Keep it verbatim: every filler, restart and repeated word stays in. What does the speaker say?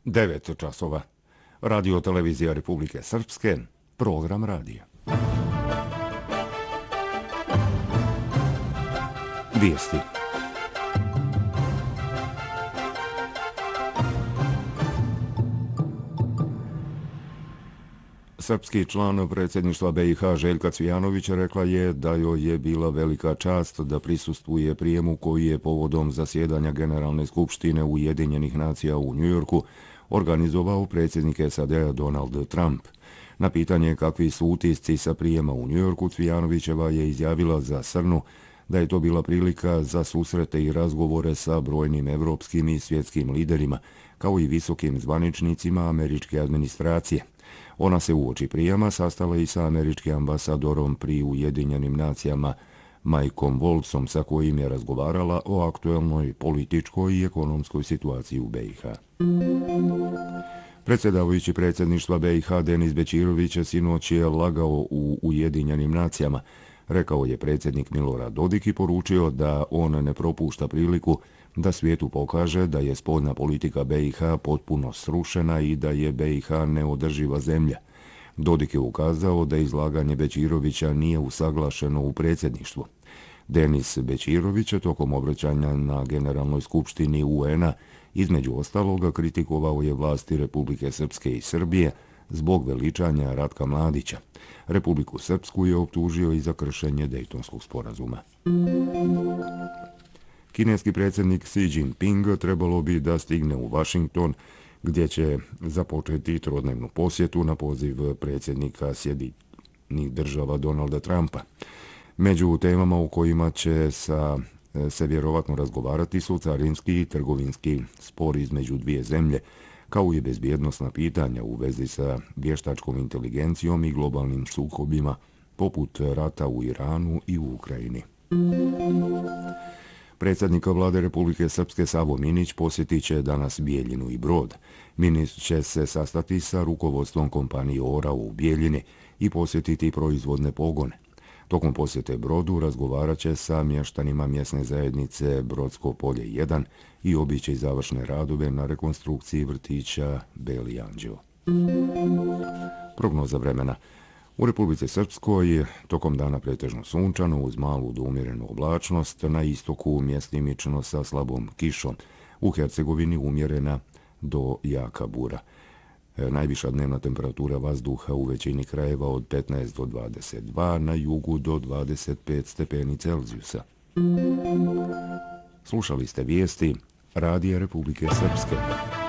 devet časova. Radio televizija Republike Srpske, program radija. Vijesti. Srpski član predsjedništva B i H Željka Cvijanović rekla je da joj je bila velika čast da prisustvuje prijemu koji je povodom zasjedanja Generalne skupštine Ujedinjenih nacija u Njujorku organizovao predsjednik S A D-a Donald Trump. Na pitanje kakvi su utisci sa prijema u Njujorku, Cvijanovićeva je izjavila za Srnu da je to bila prilika za susrete i razgovore sa brojnim evropskim i svjetskim liderima, kao i visokim zvaničnicima američke administracije. Ona se uoči prijema sastala i sa američkim ambasadorom pri Ujedinjenim nacijama Mikeom Woltzom, sa kojim je razgovarala o aktuelnoj političkoj i ekonomskoj situaciji u B i H. Predsjedavajući predsjedništva B i H Denis Bećirović sinoć je lagao u Ujedinjenim nacijama. Rekao je predsjednik Milorad Dodik i poručio da on ne propušta priliku da svijetu pokaže da je spoljna politika B i H potpuno srušena i da je B i H neodrživa zemlja. Dodik je ukazao da izlaganje Bećirovića nije usaglašeno u predsjedništvu. Denis Bećirović tokom obraćanja na Generalnoj skupštini U N-a između ostaloga kritikovao je vlasti Republike Srpske i Srbije zbog veličanja Ratka Mladića. Republiku Srpsku je optužio i za kršenje Dejtonskog sporazuma. Kineski predsjednik Xi Jinping trebalo bi da stigne u Washington, gdje će započeti trodnevnu posjetu na poziv predsjednika Sjedinjenih država Donalda Trumpa. Među temama u kojima će sa, se vjerovatno razgovarati su carinski i trgovinski spor između dvije zemlje, kao i bezbjednosna pitanja u vezi sa vještačkom inteligencijom i globalnim sukobima, poput rata u Iranu i u Ukrajini. Predsjednika vlade Republike Srpske Savo Minić posjetit će danas Bijeljinu i Brod. Minić će se sastati sa rukovodstvom kompanije Ora u Bijeljini i posjetiti proizvodne pogone. Tokom posjete Brodu razgovarat će sa mještanima mjesne zajednice Brodsko polje jedan i obići završne radove na rekonstrukciji vrtića Beli Anđeo. Prognoza vremena. U Republici Srpskoj tokom dana pretežno sunčano uz malu do umjerenu oblačnost, na istoku mjestimično sa slabom kišom, u Hercegovini umjerena do jaka bura. Najviša dnevna temperatura vazduha u većini krajeva od petnaest do dvadeset dva, na jugu do dvadeset pet stepeni Celzijusa. Slušali ste vijesti Radija Republike Srpske.